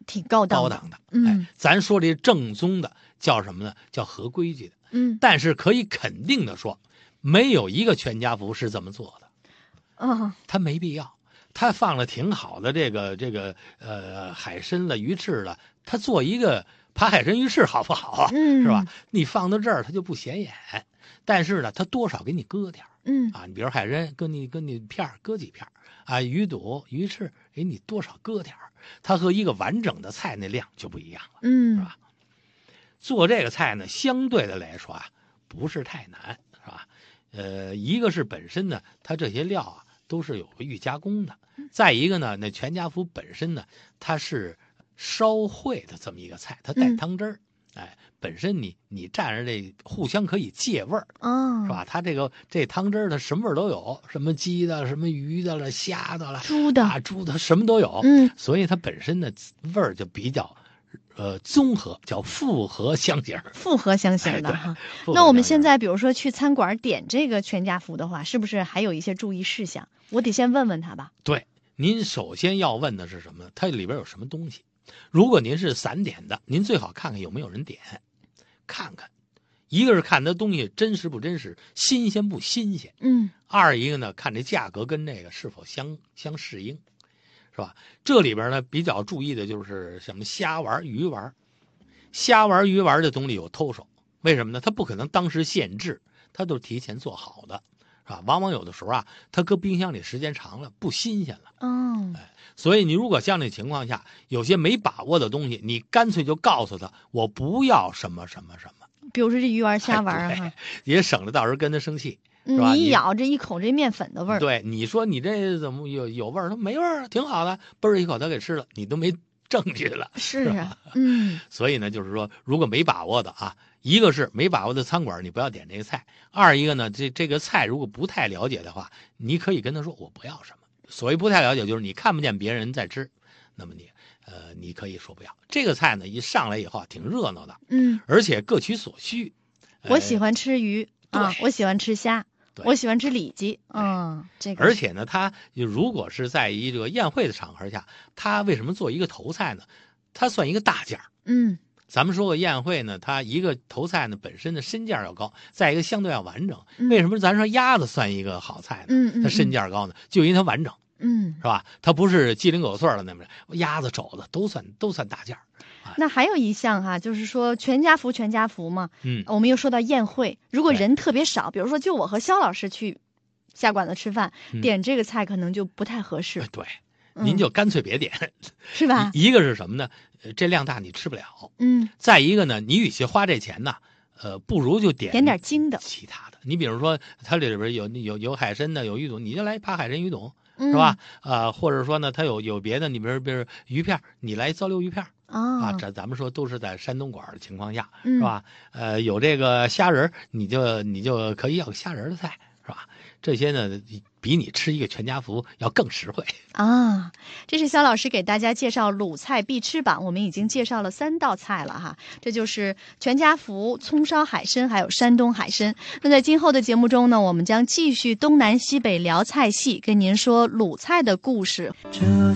挺高档的。咱说这正宗的叫什么呢？叫合规矩的。但是可以肯定的说，没有一个全家福是这么做的。他没必要。他放了挺好的这个海参了、鱼翅了，他做一个扒海参鱼翅好不好啊？是吧？你放到这儿他就不显眼，但是呢，他多少给你搁点你比如海参跟你片搁几片啊，鱼肚、鱼翅给你多少搁点它和一个完整的菜那量就不一样了，是吧？做这个菜呢，相对的来说啊，不是太难，是吧？一个是本身呢，它这些料啊都是有个预加工的。再一个呢，那全家福本身呢，它是烧烩的这么一个菜，它带汤汁儿，本身你蘸着这互相可以借味儿，是吧？它这汤汁儿它什么味儿都有，什么鸡的、什么鱼的了、虾的了、猪的什么都有，所以它本身的味儿就比较综合，叫复合香型的哈。那我们现在比如说去餐馆点这个全家福的话，是不是还有一些注意事项？我得先问问他吧。 对，您首先要问的是什么呢？它里边有什么东西？如果您是散点的，您最好看看有没有人点，看看。一个是看它东西真实不真实，新鲜不新鲜。二一个呢，看这价格跟这个是否相适应，是吧？这里边呢比较注意的就是什么虾丸、鱼丸。虾丸、鱼丸的东西有偷手，为什么呢？它不可能当时现制，它都是提前做好的，是吧？往往有的时候啊，它搁冰箱里时间长了不新鲜了。所以你如果像这情况下，有些没把握的东西，你干脆就告诉他我不要什么什么什么。 比如说这鱼丸、虾丸啊， 也省了到时候跟他生气。是吧？ 你一咬这一口这面粉的味儿， 对，你说你这怎么有味儿？他没味儿，挺好的，嘣儿一口他给吃了，你都没证据了。 是啊， 所以呢，就是说，如果没把握的啊，一个是没把握的餐馆，你不要点这个菜；二一个呢，这个菜如果不太了解的话，你可以跟他说我不要什么。所谓不太了解，就是你看不见别人在吃，那么你可以说不要。这个菜呢，一上来以后挺热闹的，而且各取所需。 我喜欢吃鱼啊，我喜欢吃虾。我喜欢吃里脊，这个。 而且呢，它如果是在一个宴会的场合下，它为什么做一个头菜呢？它算一个大件儿。咱们说过宴会呢，它一个头菜呢本身的身价要高，再一个相对要完整。为什么咱说鸭子算一个好菜呢？它身价高呢，就因为它完整，是吧？它不是鸡零狗碎的那么鸭子、肘子都算大件儿。 那还有一项哈，就是说全家福嘛，我们又说到宴会，如果人特别少，比如说就我和肖老师去下馆子吃饭，点这个菜可能就不太合适。 对，您就干脆别点， 是吧？ 一个是什么呢？这量大你吃不了。再一个呢，你与其花这钱呢，不如就点点精的其他的。你比如说，它里边有海参的，有鱼肚，你就来扒海参鱼肚，是吧？或者说呢，它有别的，你比如鱼片，你来糟溜鱼片。这咱们说都是在山东馆的情况下，是吧？有这个虾仁，你就可以要个虾仁的菜，是吧？这些呢，比你吃一个全家福要更实惠啊！这是肖老师给大家介绍鲁菜必吃榜，我们已经介绍了3道菜了哈，这就是全家福、葱烧海参还有山东海参。那在今后的节目中呢，我们将继续东南西北聊菜系，跟您说鲁菜的故事。 这